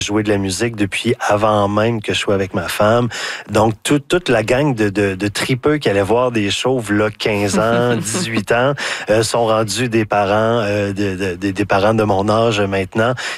jouer de la musique depuis avant même que je sois avec ma femme. Donc, toute la gang de tripeux qui allaient voir des shows, là, 15 ans, 18 ans, sont rendus des parents, des parents de mon âge maintenant.